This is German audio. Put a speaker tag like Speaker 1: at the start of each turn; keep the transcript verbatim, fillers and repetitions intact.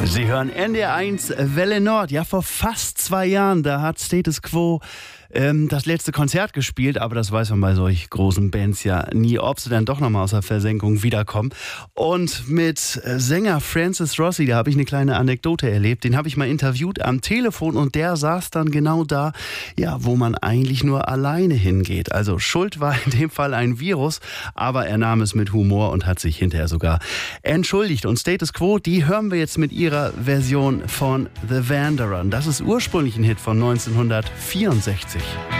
Speaker 1: Sie hören N D R eins Welle Nord. Ja, vor fast zwei Jahren, da hat Status Quo ähm, das letzte Konzert gespielt. Aber das weiß man bei solch großen Bands ja nie, ob sie dann doch nochmal aus der Versenkung wiederkommen. Und mit Sänger Francis Rossi, da habe ich eine kleine Anekdote erlebt. Den habe ich mal interviewt am Telefon und der saß dann genau da, ja, wo man eigentlich nur alleine hingeht. Also Schuld war in dem Fall ein Virus, aber er nahm es mit Humor und hat sich hinterher sogar entschuldigt. Und Status Quo, die hören wir jetzt mit ihrer Version von The Wanderer. Das ist ursprünglich ein Hit von neunzehnhundertvierundsechzig.